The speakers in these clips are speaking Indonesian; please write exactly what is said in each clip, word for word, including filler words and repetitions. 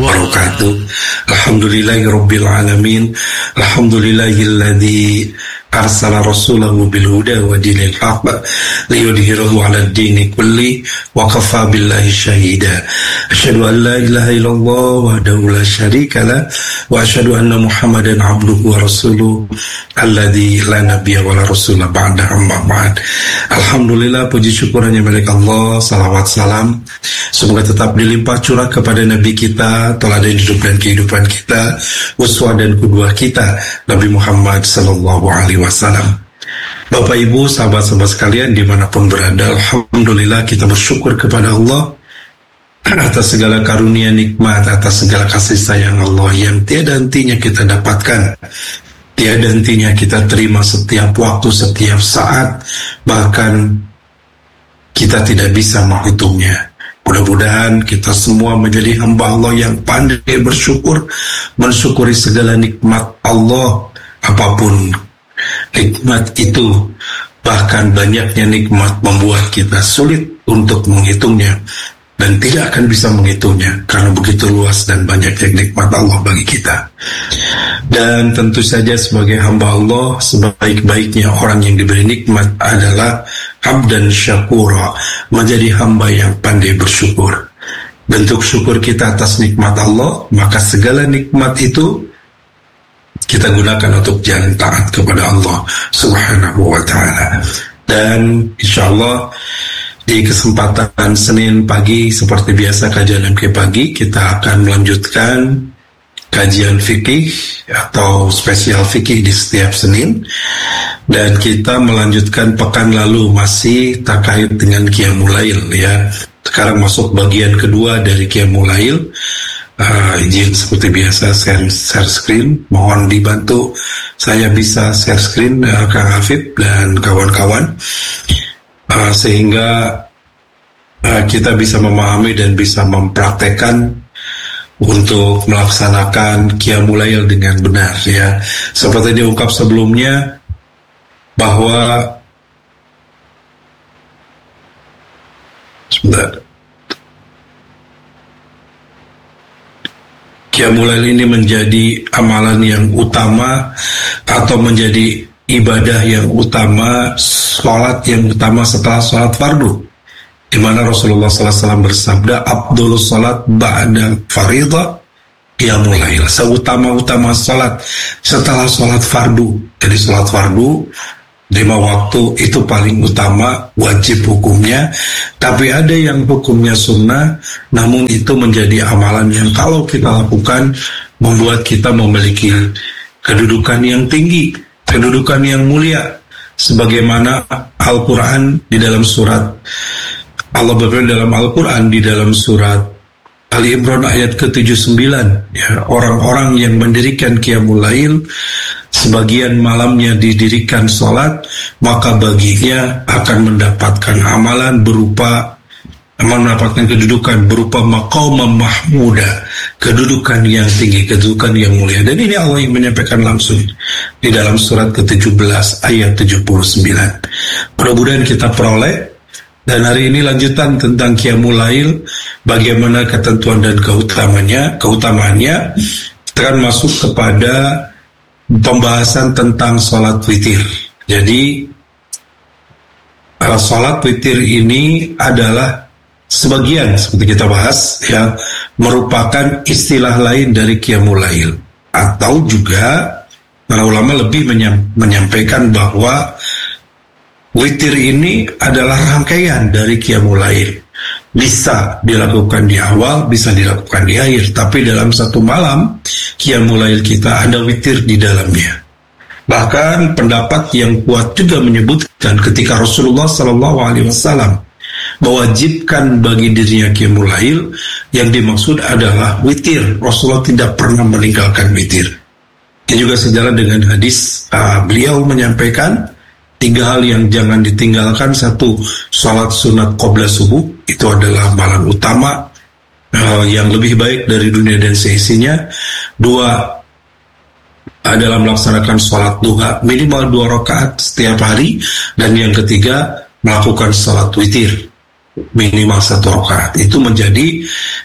wabarakatuh. Alhamdulillahirabbil alamin. Alhamdulillahilladzi arsala rasulahu bil huda wa dinil haqq liyudhhirahu 'ala ad-dini kulli wa kafa billahi syahida. Asyhadu an la ilaha illallah wahdahu la syarika lah wa asyhadu anna Muhammadan 'abduhu wa rasuluhu alladzi la nabiyya wa la rasula ba'da, amma ba'd. Alhamdulillah, puji syukur hanya milik Allah. Salawat salam semoga tetap dilimpah curah kepada Nabi kita, teladan hidup dan kehidupan kita, uswah dan qudwah kita, Nabi Muhammad sallallahu alaihi wasallam. Bapak Ibu, sahabat-sahabat sekalian dimanapun berada, alhamdulillah kita bersyukur kepada Allah atas segala karunia nikmat, atas segala kasih sayang Allah yang tiada hentinya kita dapatkan, tiada hentinya kita terima setiap waktu, setiap saat, bahkan kita tidak bisa menghitungnya. Mudah-mudahan kita semua menjadi hamba Allah yang pandai bersyukur, mensyukuri segala nikmat Allah, apapun nikmat itu. Bahkan banyaknya nikmat membuat kita sulit untuk menghitungnya dan tidak akan bisa menghitungnya karena begitu luas dan banyaknya nikmat Allah bagi kita. Dan tentu saja sebagai hamba Allah, sebaik-baiknya orang yang diberi nikmat adalah abdan syakura, menjadi hamba yang pandai bersyukur. Bentuk syukur kita atas nikmat Allah, maka segala nikmat itu kita gunakan untuk jalan taat kepada Allah Subhanahu wa ta'ala. Dan insya Allah di kesempatan Senin pagi seperti biasa kajian M K pagi, kita akan melanjutkan kajian fikih atau spesial fikih di setiap Senin. Dan kita melanjutkan pekan lalu masih terkait dengan Qiyamul Lail ya. Sekarang masuk bagian kedua dari Qiyamul Lail. Uh, izin seperti biasa share, share screen, mohon dibantu saya bisa share screen uh, Kang Hafid dan kawan-kawan uh, sehingga uh, kita bisa memahami dan bisa mempraktekkan untuk melaksanakan Qiyamul Lail dengan benar ya. Seperti diungkap sebelumnya bahwa sebentar Qiyamul Lail ini menjadi amalan yang utama atau menjadi ibadah yang utama, sholat yang utama setelah sholat fardu, di mana Rasulullah sallallahu alaihi wasallam bersabda, "Afdhalus sholat ba'da faridah Qiyamul Lail." Seutama-utama sholat setelah sholat fardu. Jadi sholat fardu lima waktu itu paling utama, wajib hukumnya. Tapi ada yang hukumnya sunnah, namun itu menjadi amalan yang kalau kita lakukan membuat kita memiliki kedudukan yang tinggi, kedudukan yang mulia. Sebagaimana Al-Quran di dalam surat, Allah berfirman dalam Al-Quran di dalam surat Ali Imran ayat ke tujuh puluh sembilan ya, orang-orang yang mendirikan Qiyamul Lail sebagian malamnya didirikan sholat, maka baginya akan mendapatkan amalan berupa mendapatkan kedudukan berupa maqamam mahmuda, kedudukan yang tinggi, kedudukan yang mulia. Dan ini Allah yang menyampaikan langsung di dalam surat ke tujuh belas ayat tujuh puluh sembilan. Mudah-mudahan kita peroleh. Dan hari ini lanjutan tentang Qiyamul Lail, bagaimana ketentuan dan keutamanya, keutamaannya. Kita akan masuk kepada pembahasan tentang sholat witir. Jadi sholat witir ini adalah sebagian seperti kita bahas ya, merupakan istilah lain dari Qiyamul Lail, atau juga para ulama lebih menyampaikan bahwa witir ini adalah rangkaian dari Qiyamul Lail. Bisa dilakukan di awal, bisa dilakukan di akhir, tapi dalam satu malam Qiyamul Lail kita ada witir di dalamnya. Bahkan pendapat yang kuat juga menyebutkan ketika Rasulullah Sallallahu Alaihi Wasallam mewajibkan bagi dirinya Qiyamul Lail, yang dimaksud adalah witir. Rasulullah tidak pernah meninggalkan witir. Ini juga sejalan dengan hadis uh, beliau menyampaikan tiga hal yang jangan ditinggalkan. Satu, sholat sunat qabla subuh, itu adalah amalan utama uh, yang lebih baik dari dunia dan seisinya. Dua, adalah melaksanakan sholat duha minimal dua rakaat setiap hari. Dan yang ketiga, melakukan sholat witir minimal satu rakaat. Itu menjadi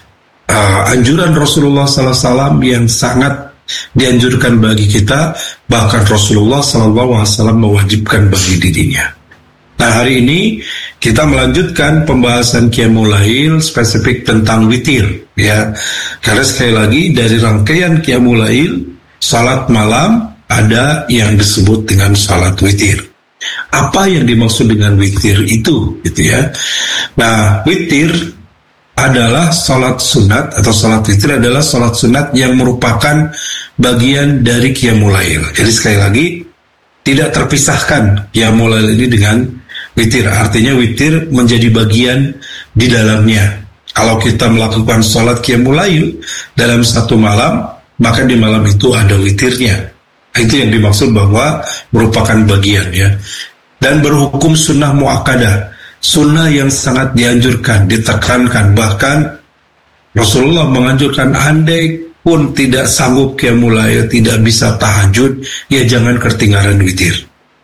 uh, anjuran Rasulullah sallallahu alaihi wasallam yang sangat dianjurkan bagi kita, bahkan Rasulullah sallallahu alaihi wasallam mewajibkan bagi dirinya. Nah, hari ini kita melanjutkan pembahasan Qiyamul Lail spesifik tentang witir, ya. Karena sekali lagi dari rangkaian Qiyamul Lail, salat malam ada yang disebut dengan salat witir. Apa yang dimaksud dengan witir itu, gitu ya? Nah, witir adalah salat sunat atau salat witir adalah salat sunat yang merupakan bagian dari Qiyamul Lail. Jadi sekali lagi tidak terpisahkan Qiyamul Lail ini dengan witir, artinya witir menjadi bagian di dalamnya. Kalau kita melakukan sholat Qiyamul Lail dalam satu malam, maka di malam itu ada witirnya. Itu yang dimaksud bahwa merupakan bagian, ya. Dan berhukum sunnah muakkadah, sunnah yang sangat dianjurkan, ditekankan. Bahkan Rasulullah menganjurkan andai pun tidak sanggup Qiyamul Lail, tidak bisa tahajud, ya jangan ketinggalan witir.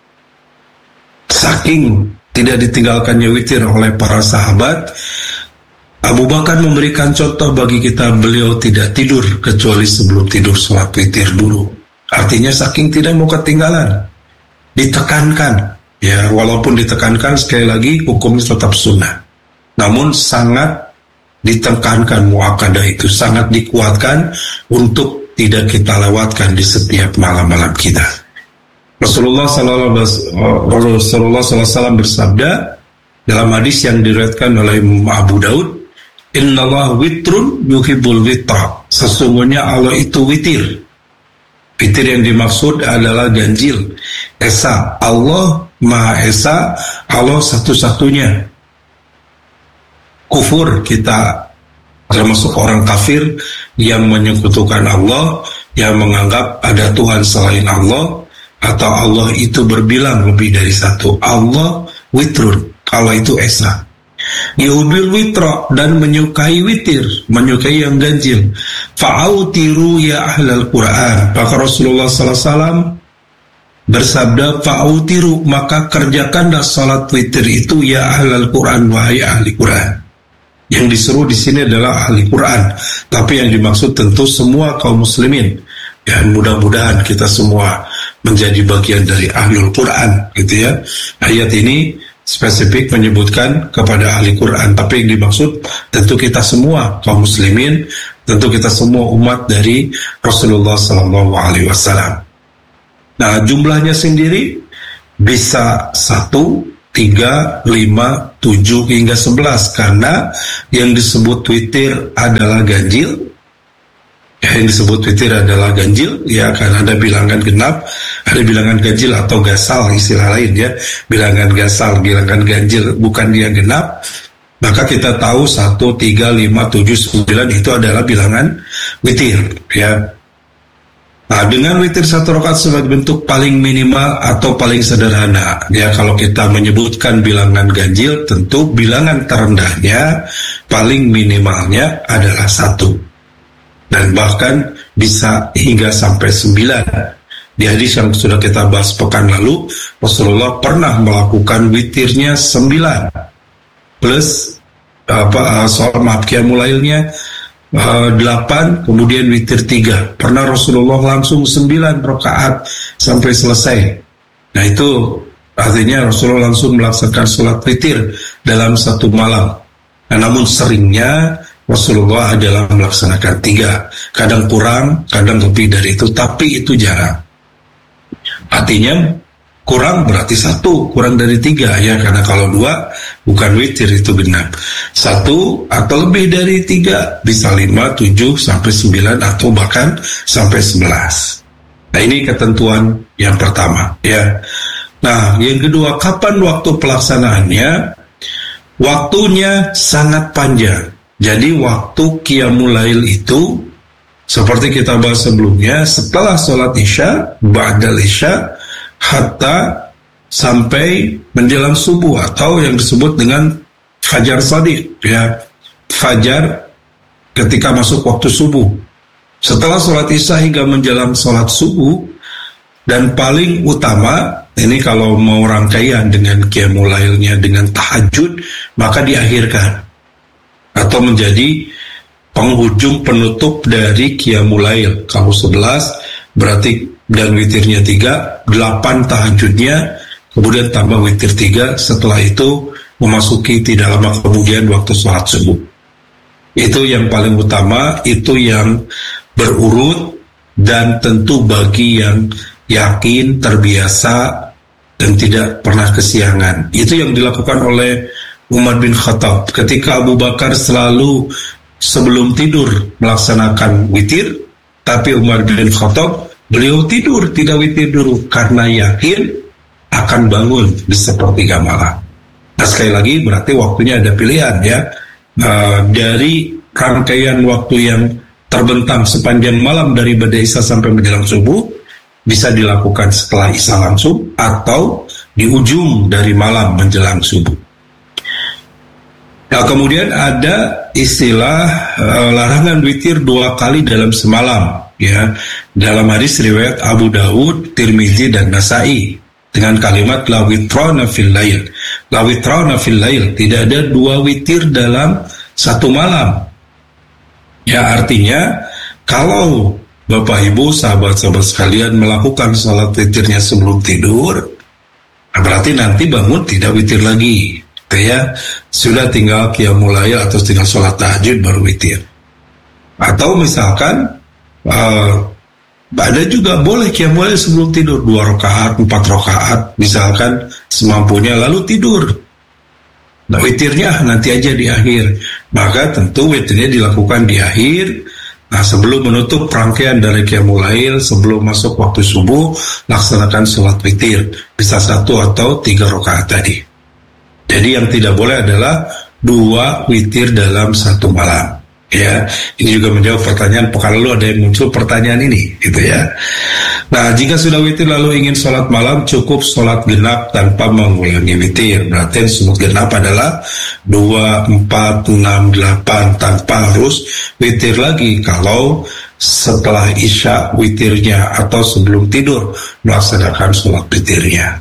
Saking tidak ditinggalkannya witir oleh para sahabat, Abu Bakar memberikan contoh bagi kita, beliau tidak tidur kecuali sebelum tidur sholat witir dulu. Artinya saking tidak mau ketinggalan, ditekankan, ya walaupun ditekankan sekali lagi hukumnya tetap sunnah, namun sangat ditekankan muakkadah itu, sangat dikuatkan untuk tidak kita lewatkan di setiap malam-malam kita. Rasulullah sallallahu alaihi wasallam bersabda dalam hadis yang diriwayatkan oleh Abu Daud, "Innallaha witrun yuhibbul witra." Sesungguhnya Allah itu witir. Witir yang dimaksud adalah ganjil, esa. Allah Maha Esa, Allah satu-satunya. Kufur kita termasuk orang kafir yang menyekutukan Allah, yang menganggap ada Tuhan selain Allah, atau Allah itu berbilang lebih dari satu. Allah witrun, Allah itu esa. Yuhibul witra, dan menyukai witir, menyukai yang ganjil. Fa'autiru ya ahlal Quran. Maka Rasulullah sallallahu alaihi wasallam bersabda, fa'autiru, maka kerjakanlah salat witir itu ya ahlal Quran, wahai ahli Quran. Yang disuruh di sini adalah ahli Quran, tapi yang dimaksud tentu semua kaum muslimin. Ya, mudah-mudahan kita semua menjadi bagian dari ahlul Quran, gitu ya. Ayat ini spesifik menyebutkan kepada ahli Quran, tapi yang dimaksud tentu kita semua kaum muslimin, tentu kita semua umat dari Rasulullah sallallahu alaihi wasallam. Nah, jumlahnya sendiri bisa satu, tiga, lima, tujuh hingga sebelas, karena yang disebut witir adalah ganjil. Yang disebut witir adalah ganjil, ya, karena ada bilangan genap, ada bilangan ganjil atau gasal, istilah lain, ya. Bilangan gasal, bilangan ganjil, bukan dia genap. Maka kita tahu satu, tiga, lima, tujuh, sembilan itu adalah bilangan witir, ya. Nah, dengan witir satu rakaat sebagai bentuk paling minimal atau paling sederhana, ya, kalau kita menyebutkan bilangan ganjil, tentu bilangan terendahnya, paling minimalnya adalah satu. Dan bahkan bisa hingga sampai sembilan. Di hadis yang sudah kita bahas pekan lalu, Rasulullah pernah melakukan witirnya sembilan plus apa soal maaf Qiyamul Lailnya uh, delapan, kemudian witir tiga. Pernah Rasulullah langsung sembilan rakaat sampai selesai. Nah, itu artinya Rasulullah langsung melaksanakan sholat witir dalam satu malam. Nah, namun seringnya Rasulullah adalah melaksanakan tiga, kadang kurang, kadang lebih dari itu, tapi itu jarang. Artinya kurang berarti satu, kurang dari tiga, ya, karena kalau dua bukan witir, itu genap. Satu atau lebih dari tiga, bisa lima, tujuh, sampai sembilan, atau bahkan sampai sebelas. Nah, ini ketentuan yang pertama, ya. Nah, yang kedua, kapan waktu pelaksanaannya? Waktunya sangat panjang. Jadi waktu Qiyamul Lail itu seperti kita bahas sebelumnya, setelah sholat isya, ba'dal isya, hatta sampai menjelang subuh, atau yang disebut dengan fajar shadiq, ya, fajar ketika masuk waktu subuh. Setelah sholat isya hingga menjelang sholat subuh, dan paling utama ini kalau mau rangkaian dengan Qiyamul Lailnya dengan tahajud, maka diakhirkan atau menjadi penghujung penutup dari Qiyamul Lail. Kalau sebelas berarti dan witirnya tiga, delapan tahajudnya, kemudian tambah witir tiga, setelah itu memasuki tidak lama kemudian waktu sholat subuh. Itu yang paling utama, itu yang berurut, dan tentu bagi yang yakin, terbiasa, dan tidak pernah kesiangan. Itu yang dilakukan oleh Umar bin Khattab. Ketika Abu Bakar selalu sebelum tidur melaksanakan witir, tapi Umar bin Khattab, beliau tidur, tidak witir dulu, karena yakin akan bangun di sepertiga malam. Nah, sekali lagi berarti waktunya ada pilihan ya. Uh, dari rangkaian waktu yang terbentang sepanjang malam dari Ba'da Isya sampai menjelang subuh, bisa dilakukan setelah Isya langsung atau di ujung dari malam menjelang subuh. Nah, kemudian ada istilah uh, larangan witir dua kali dalam semalam ya, dalam hadis riwayat Abu Dawud, Tirmizi dan Nasai dengan kalimat la witrana fil lail. La witrana fil lail, tidak ada dua witir dalam satu malam. Ya, artinya kalau Bapak Ibu, sahabat-sahabat sekalian melakukan salat witirnya sebelum tidur, berarti nanti bangun tidak witir lagi. Gitu ya, sudah tinggal Qiyamul Lail atau tinggal salat tahajud baru witir. Atau misalkan uh, ada juga boleh Qiyamul Lail sebelum tidur, dua rakaat, empat rakaat, misalkan semampunya, lalu tidur. Nah, witirnya nanti aja di akhir. Maka tentu witirnya dilakukan di akhir. Nah, sebelum menutup rangkaian dari Qiyamul Lail, sebelum masuk waktu subuh, laksanakan sholat witir. Bisa satu atau tiga rakaat tadi. Jadi yang tidak boleh adalah dua witir dalam satu malam. Ya, ini juga menjawab pertanyaan pekan lalu, ada yang muncul pertanyaan ini, gitu ya. Nah, jika sudah witir lalu ingin sholat malam, cukup sholat genap tanpa mengulangi witir. Berarti sholat genap adalah dua, empat, enam, delapan, tanpa harus witir lagi. Kalau setelah Isya witirnya atau sebelum tidur melaksanakan sholat witirnya.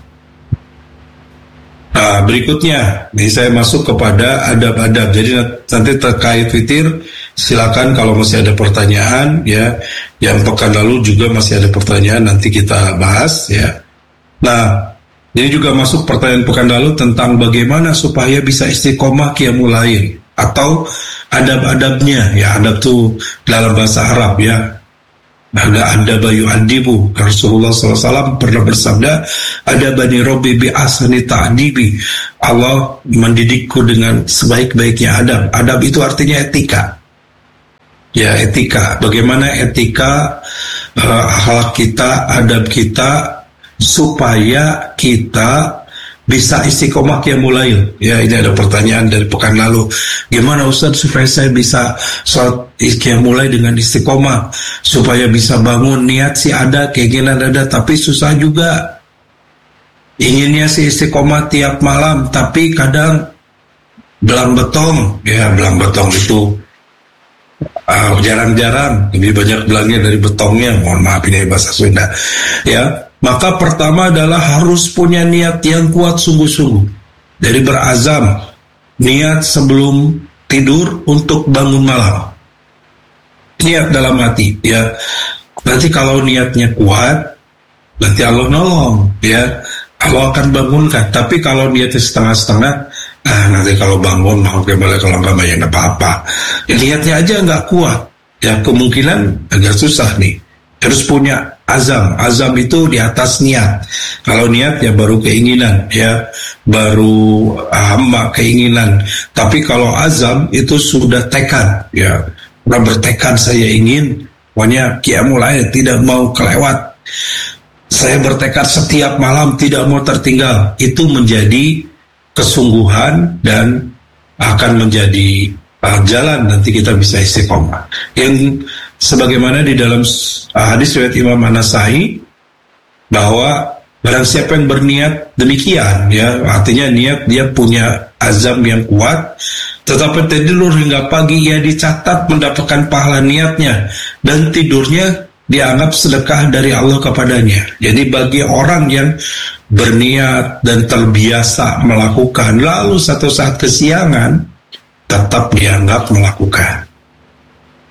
Nah, berikutnya, ini saya masuk kepada adab-adab. Jadi nanti terkait witir, silakan kalau masih ada pertanyaan, ya. Yang pekan lalu juga masih ada pertanyaan, nanti kita bahas, ya. Nah, ini juga masuk pertanyaan pekan lalu tentang bagaimana supaya bisa istiqomah Qiyamul Lail, atau adab-adabnya, ya. Adab itu dalam bahasa Arab, ya. Ada ada bayu adibu. Rasulullah shallallahu alaihi wasallam pernah bersabda, ada bani Robbi bi asani ta'dibi. Allah mendidikku dengan sebaik-baiknya adab. Adab itu artinya etika. Ya, etika. Bagaimana etika uh, akhlak kita, adab kita, supaya kita bisa istiqomah Qiyamul Lail. Ya, ini ada pertanyaan dari pekan lalu. Gimana Ustaz supaya saya bisa sholat Qiyamul Lail dengan istiqomah, supaya bisa bangun, niat sih ada, keinginan ada, tapi susah juga. Inginnya sih istiqomah tiap malam, tapi kadang belang betong. Ya, belang betong itu uh, jarang-jarang, lebih banyak belangnya dari betongnya. Mohon maaf, ini bahasa Sunda. Ya. Maka pertama adalah harus punya niat yang kuat sungguh-sungguh. Dari berazam, niat sebelum tidur untuk bangun malam. Niat dalam hati, ya. Nanti kalau niatnya kuat, nanti Allah nolong, ya. Allah akan bangunkan. Tapi kalau niatnya setengah-setengah, ah nanti kalau bangun mau kembali kalau nggak banyak apa-apa. Ya, niatnya aja nggak kuat, ya kemungkinan agak susah nih. Harus punya azam. Azam itu di atas niat. Kalau niat ya baru keinginan, ya baru hamba keinginan. Tapi kalau azam itu sudah tekad, ya udah bertekad saya ingin, pokoknya Qiyamul Lail tidak mau kelewat. Saya bertekad setiap malam tidak mau tertinggal. Itu menjadi kesungguhan dan akan menjadi uh, jalan nanti kita bisa istiqomah. Yang sebagaimana di dalam hadis riwayat Imam An-Nasai, bahwa barang siapa yang berniat demikian, ya artinya niat dia punya azam yang kuat, tetapi tidur hingga pagi, ia dicatat mendapatkan pahala niatnya, dan tidurnya dianggap sedekah dari Allah kepadanya. Jadi bagi orang yang berniat dan terbiasa melakukan, lalu satu saat kesiangan, tetap dianggap melakukan.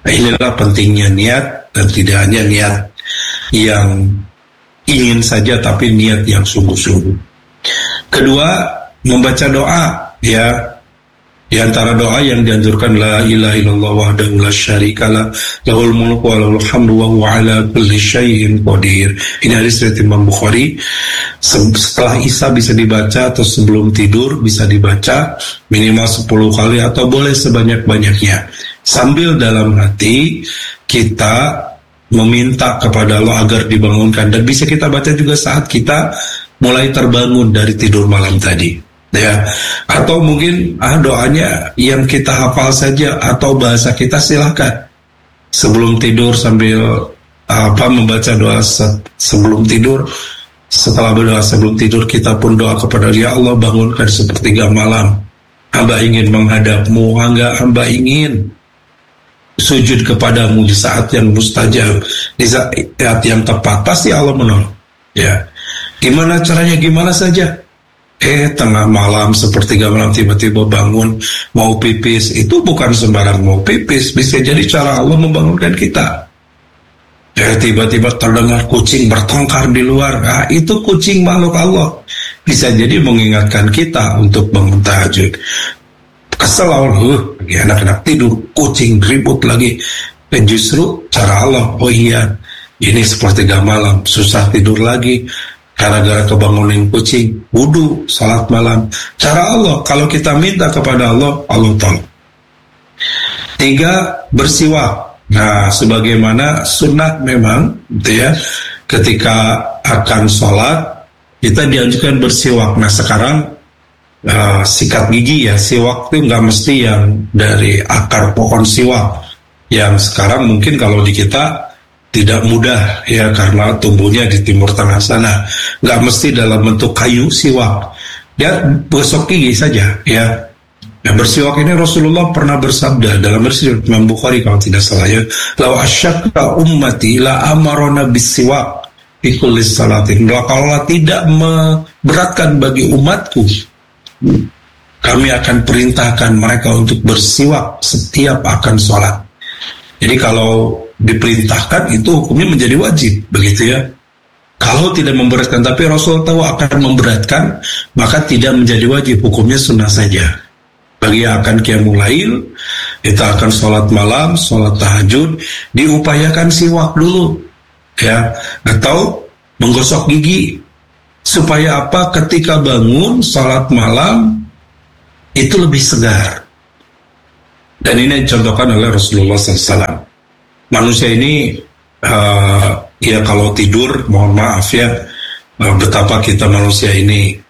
Nah, inilah pentingnya niat, dan tidak hanya niat yang ingin saja, tapi niat yang sungguh-sungguh. Kedua, membaca doa, ya. Di antara doa yang dianjurkan, la ilaha illallah wahdahu la syarikalah, lahul mulku wa lahul hamdu wa huwa ala kulli syai'in qadir. Ini hadis riwayat Imam Bukhari. Setelah Isya bisa dibaca, atau sebelum tidur bisa dibaca minimal sepuluh kali, atau boleh sebanyak-banyaknya, sambil dalam hati kita meminta kepada Allah agar dibangunkan. Dan bisa kita baca juga saat kita mulai terbangun dari tidur malam tadi, ya. Atau mungkin ah, doanya yang kita hafal saja, atau bahasa kita, silahkan sebelum tidur sambil apa membaca doa se- sebelum tidur. Setelah berdoa sebelum tidur, kita pun doa kepada Ya Allah, bangunkan sepertiga malam, hamba ingin menghadapmu, hamba, hamba ingin sujud kepadamu di saat yang mustajab, di saat yang tepat. Pasti Allah menolong, ya. Gimana caranya, gimana saja. Eh, tengah malam, sepertiga malam, tiba-tiba bangun mau pipis. Itu bukan sembarang mau pipis, bisa jadi cara Allah membangunkan kita. Ya, tiba-tiba terdengar kucing bertengkar di luar. Nah, itu kucing makhluk Allah, bisa jadi mengingatkan kita untuk bangun tahajud. Kesel Allah, uh, anak-anak tidur, kucing ribut lagi. Dan justru cara Allah, oh iya, ini sepertiga malam, susah tidur lagi gara-gara kebangunin kucing, wudu, salat malam. Cara Allah, kalau kita minta kepada Allah, Allah tolong. Tiga, bersiwak. Nah, sebagaimana sunnah memang, gitu ya, ketika akan sholat kita dianjurkan bersiwak. Nah, sekarang uh, sikat gigi, ya, siwak itu nggak mesti yang dari akar pohon siwak. Yang sekarang mungkin kalau di kita tidak mudah, ya, karena tumbuhnya di timur tengah sana. Nggak mesti dalam bentuk kayu siwak. Dia gosok gigi saja, ya. Nah, bersiwak ini Rasulullah pernah bersabda dalam riwayat Imam Bukhari kalau tidak salah, ya, "Lau asyakka ummati la amarona bisiwak fi kulli salatin." Kalau tidak memberatkan bagi umatku, kami akan perintahkan mereka untuk bersiwak setiap akan sholat. Jadi kalau diperintahkan itu hukumnya menjadi wajib, begitu, ya. Kalau tidak memberatkan, tapi Rasul tahu akan memberatkan, maka tidak menjadi wajib, hukumnya sunnah saja. Bagi yang akan qiyamul lail, kita akan sholat malam, sholat tahajud, diupayakan siwak dulu, ya, atau menggosok gigi, supaya apa? Ketika bangun sholat malam itu lebih segar. Dan ini dicontohkan oleh Rasulullah shallallahu alaihi wasallam. Manusia ini, uh, ya, kalau tidur, mohon maaf, ya, uh, betapa kita manusia ini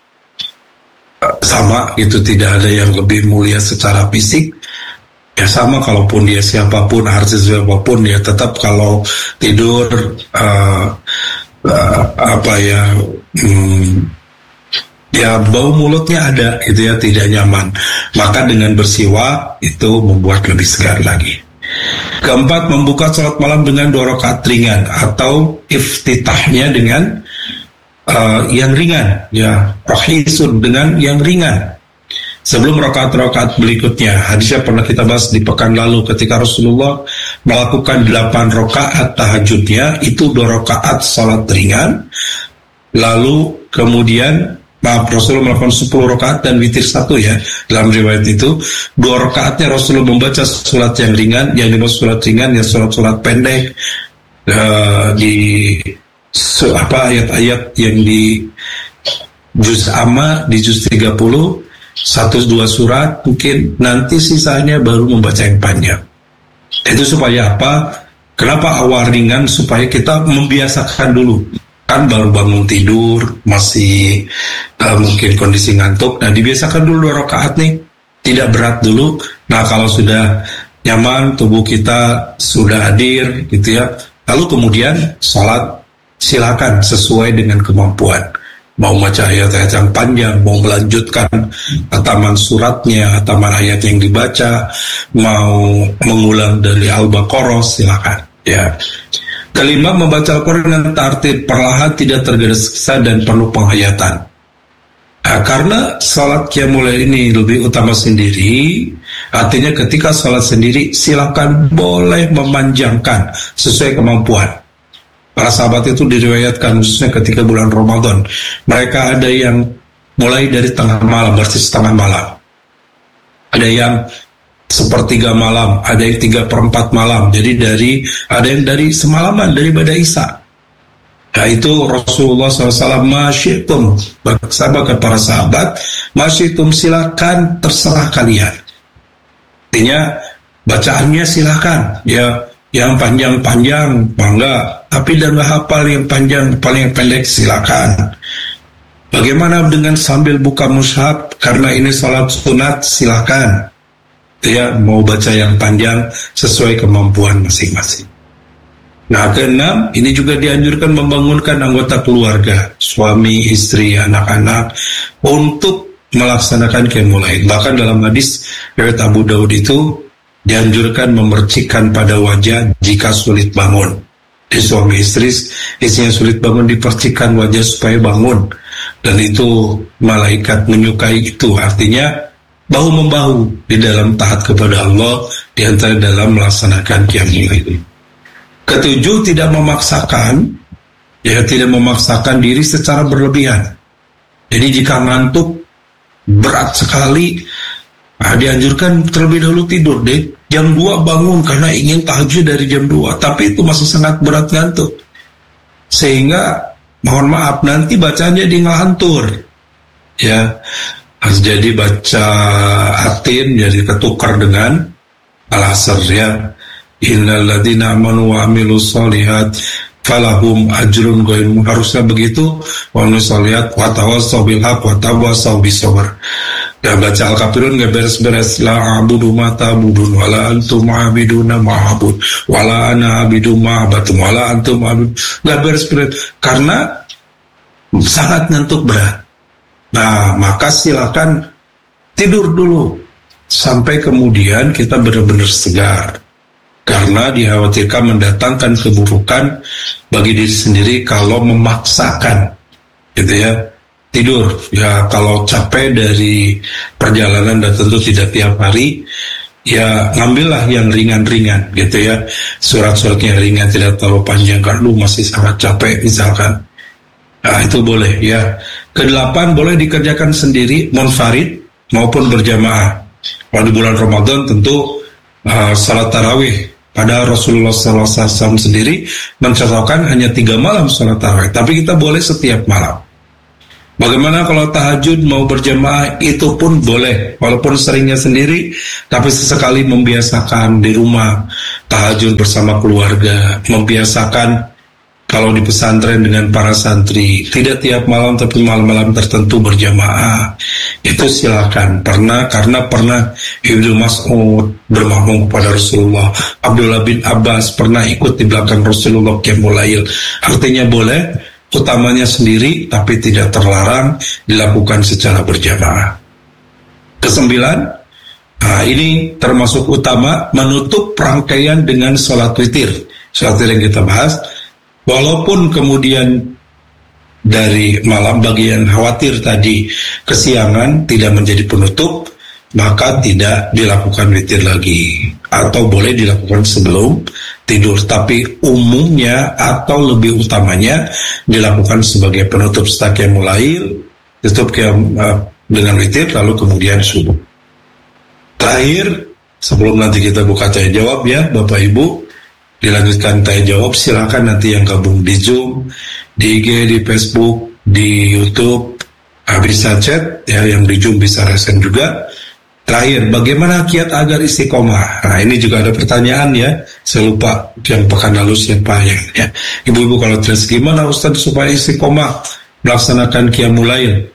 sama, itu tidak ada yang lebih mulia secara fisik, ya, sama kalaupun dia siapapun, artis siapapun, dia tetap kalau tidur uh, uh, apa ya hmm, ya bau mulutnya ada, gitu, ya, tidak nyaman. Maka dengan bersiwak itu membuat lebih segar lagi. Keempat, membuka sholat malam dengan dua rakaat ringan, atau iftitahnya dengan Uh, yang ringan, ya, rohisun, dengan yang ringan sebelum rakaat-rakaat berikutnya. Hadisnya pernah kita bahas di pekan lalu, ketika Rasulullah melakukan delapan rakaat tahajudnya, itu dua rakaat salat ringan, lalu kemudian maaf Rasulullah melakukan sepuluh rakaat dan witir satu, ya. Dalam riwayat itu dua rakaatnya Rasulullah membaca surat yang ringan, yang dimaksud surat ringan ya surat-surat pendek, uh, di So, apa ayat-ayat yang di juz amma, di juz tiga puluh, satu dua surat, mungkin nanti sisanya baru membaca yang panjang. Itu supaya apa? Kenapa awal ringan? Supaya kita membiasakan dulu. Kan baru bangun tidur, masih uh, mungkin kondisi ngantuk. Nah, dibiasakan dulu dua rakaat nih, tidak berat dulu. Nah, kalau sudah nyaman, tubuh kita sudah hadir, gitu, ya, lalu kemudian sholat silakan sesuai dengan kemampuan. Mau baca ayat-ayat yang panjang, mau melanjutkan hataman suratnya, hataman ayat yang dibaca, mau mengulang dari Al-Baqarah, silakan, ya. Kelima, membaca Al-Quran dengan tartib, perlahan, tidak tergesa-gesa dan penuh penghayatan. Nah, karena salat qiyamul lail ini lebih utama sendiri, Artinya ketika sholat sendiri silakan boleh memanjangkan sesuai kemampuan. Para sahabat itu diriwayatkan khususnya ketika bulan Ramadan, mereka ada yang mulai dari tengah malam, berarti setengah malam, ada yang sepertiga malam, ada yang tiga perempat malam. Jadi dari ada yang dari semalaman, dari pada Isya. Nah itu Rasulullah shallallahu alaihi wasallam, masyitum, bersama ke para sahabat, masyitum, silakan, terserah kalian. Artinya bacaannya silakan, ya yang panjang-panjang bangga, tapi dan hafal yang panjang, paling pendek silakan. Bagaimana dengan sambil buka mushaf, karena ini salat sunat, silakan. Ya, mau baca yang panjang sesuai kemampuan masing-masing. Nah, keenam, ini juga dianjurkan membangunkan anggota keluarga, suami, istri, anak-anak, untuk melaksanakan qiyamul lail. Bahkan dalam hadis riwayat Abu Daud itu dianjurkan memercikkan pada wajah jika sulit bangun. Di suami istri, istrinya sulit bangun, dipercikkan wajah supaya bangun. Dan itu malaikat menyukai itu. Artinya bahu-membahu di dalam taat kepada Allah, di antara dalam melaksanakan qiyamul lail. Ketujuh, tidak memaksakan, ya tidak memaksakan diri secara berlebihan. Jadi jika ngantuk berat sekali, nah, dianjurkan terlebih dahulu tidur deh. Jam dua bangun karena ingin tahajud dari jam dua, tapi itu masih sangat berat ngantuk. Sehingga mohon maaf nanti bacanya di ngelantur. Ya, harus jadi baca atin jadi ketukar dengan al-asr ya. Innal ladzina amanu wa amilus sholihat falahum ajrun ghairu, harusnya begitu. Wa nusalliat wa tawassaw bil haqq wa tawassaw bis sabr. Ya baca Al-Kafirun gak beres-beres, la a'budu ma ta'budun wala antum a'biduna ma'abud wala ana a'bidu ma'abatum wala antum a'bid, gak beres-beres karena sangat ngantuk berat. Nah, maka silakan tidur dulu sampai kemudian kita benar-benar segar, karena dikhawatirkan mendatangkan keburukan bagi diri sendiri kalau memaksakan, gitu ya. Tidur, ya kalau capek dari perjalanan dan tentu tidak tiap hari, ya ngambillah yang ringan-ringan, gitu ya. Surat-suratnya ringan, tidak terlalu panjang, kalau lu masih sangat capek misalkan. Nah itu boleh ya. Kedelapan, boleh dikerjakan sendiri, munfarid maupun berjamaah. Kalau di bulan Ramadan tentu uh, salat tarawih pada Rasulullah shallallahu alaihi wasallam sendiri mencontohkan hanya tiga malam salat tarawih, tapi kita boleh setiap malam. Bagaimana kalau tahajud mau berjamaah, itu pun boleh, walaupun seringnya sendiri, tapi sesekali membiasakan di rumah tahajud bersama keluarga, membiasakan kalau di pesantren dengan para santri, tidak tiap malam tapi malam-malam tertentu berjamaah, itu silakan. Pernah, karena pernah Ibnu Mas'ud bermakmum kepada Rasulullah, Abdullah bin Abbas pernah ikut di belakang Rasulullah qiyamul lail. Artinya boleh, utamanya sendiri, tapi tidak terlarang dilakukan secara berjamaah. Kesembilan, nah ini termasuk utama, menutup rangkaian dengan sholat witir. Sholat witir yang kita bahas, walaupun kemudian dari malam bagian khawatir tadi kesiangan tidak menjadi penutup, maka tidak dilakukan witir lagi, atau boleh dilakukan sebelum tidur, tapi umumnya atau lebih utamanya dilakukan sebagai penutup setelah qiyamul lail, tutup qiyam uh, dengan witir, lalu kemudian subuh. Terakhir, sebelum nanti kita buka tanya jawab ya Bapak Ibu, dilanjutkan tanya jawab, silakan nanti yang gabung di Zoom, di I G, di Facebook, di YouTube, uh, bisa chat ya, yang di Zoom bisa resen juga. Terakhir, bagaimana kiat agar istiqomah? Nah ini juga ada pertanyaan ya, saya lupa yang pekan lalu siapa yang ya. Ibu-ibu kalau terus gimana Ustaz supaya istiqomah melaksanakan qiyamul lail?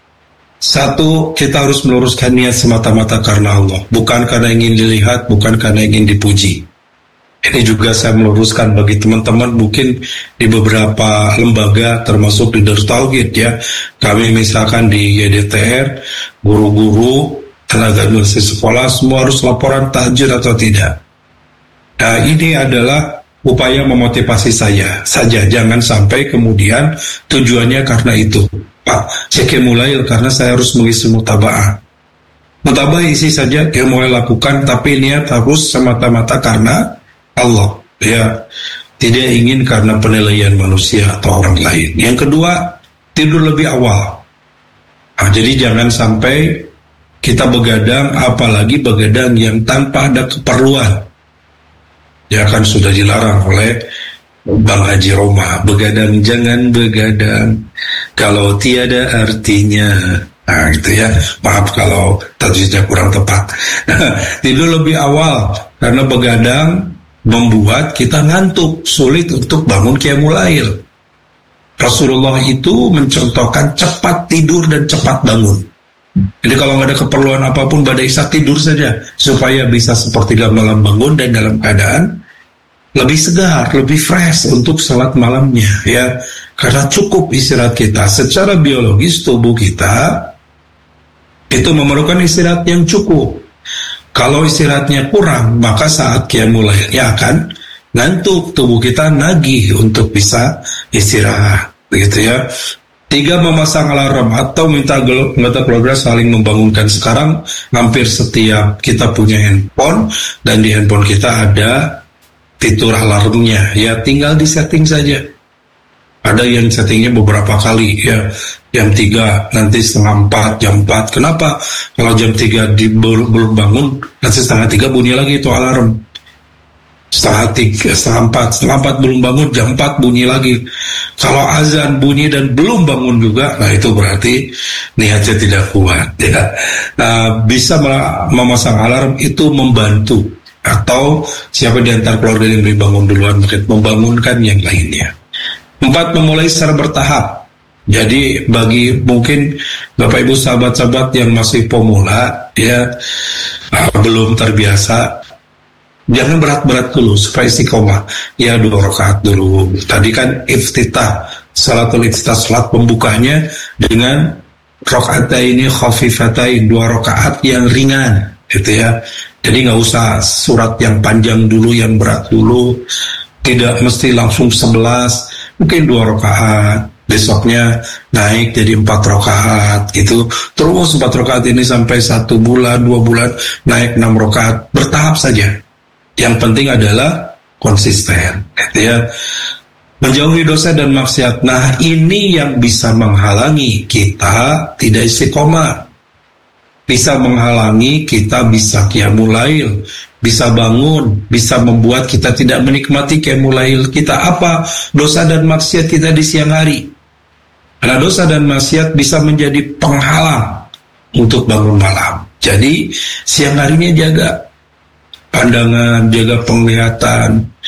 Satu, kita harus meluruskan niat semata-mata karena Allah, bukan karena ingin dilihat, bukan karena ingin dipuji. Ini juga saya meluruskan bagi teman-teman mungkin di beberapa lembaga termasuk di Darut Tauhid ya. Kami misalkan di Y D T R, guru-guru, tenaga nulis sekolah semua harus laporan tahajud atau tidak. Nah ini adalah upaya memotivasi saya saja, jangan sampai kemudian tujuannya karena itu, Pak saya qiyamul lail karena saya harus mengisi mutabaah. Betapa isi saja yang mulai lakukan, tapi niat harus semata-mata karena Allah, ya, tidak ingin karena penilaian manusia atau orang lain. Yang kedua, tidur lebih awal. Nah, jadi jangan sampai kita begadang, apalagi begadang yang tanpa ada keperluan. Ya kan sudah dilarang oleh Bang Haji Roma, begadang jangan begadang kalau tiada artinya. Nah gitu ya, maaf kalau tajwidnya kurang tepat. Nah, tidur lebih awal karena begadang membuat kita ngantuk, sulit untuk bangun qiyamul lail. Rasulullah itu mencontohkan cepat tidur dan cepat bangun. Jadi kalau nggak ada keperluan apapun pada Isya, tidur saja supaya bisa sepertiga malam bangun dan dalam keadaan lebih segar, lebih fresh untuk salat malamnya, ya. Karena cukup istirahat kita. Secara biologis tubuh kita itu memerlukan istirahat yang cukup. Kalau istirahatnya kurang, maka saat qiyamul lailnya akan ngantuk, tubuh kita nagih untuk bisa istirahat, begitu ya. Tiga, memasang alarm atau minta anggota keluarga saling membangunkan. Sekarang hampir setiap kita punya handphone, dan di handphone kita ada fitur alarmnya, ya tinggal disetting saja. Ada yang settingnya beberapa kali, ya, jam tiga, nanti setengah empat, jam empat. Kenapa? Kalau jam tiga di, belum, belum bangun, nanti setengah tiga bunyi lagi itu alarm. Setengah tiga, setengah empat, setengah empat belum bangun, jam empat bunyi lagi. Kalau azan bunyi dan belum bangun juga, nah itu berarti niatnya tidak kuat, ya. Nah, bisa memasang alarm itu membantu. Atau siapa di antara keluarga yang lebih bangun duluan, membangunkan yang lainnya. Empat, memulai secara bertahap. Jadi bagi mungkin Bapak Ibu sahabat-sahabat yang masih pemula, ya, uh, belum terbiasa, jangan berat-berat dulu supaya istiqomah. Ya dua rakaat dulu. Tadi kan iftitah, salatul iftitah, salat pembukanya dengan rakaataini khafifatain, dua rakaat yang ringan, gitu ya. Jadi nggak usah surat yang panjang dulu, yang berat dulu. Tidak mesti langsung sebelas, mungkin dua rakaat, besoknya naik jadi empat rakaat gitu. Terus empat rakaat ini sampai satu bulan, dua bulan, naik enam rakaat, bertahap saja. Yang penting adalah konsisten, gitu ya. Menjauhi dosa dan maksiat. Nah, ini yang bisa menghalangi kita tidak istiqomah. Bisa menghalangi kita bisa qiyamul lail, bisa bangun, bisa membuat kita tidak menikmati qiyamul lail kita. Apa? Dosa dan maksiat kita di siang hari. Karena dosa dan maksiat bisa menjadi penghalang untuk bangun malam. Jadi siang harinya jaga pandangan, jaga penglihatan,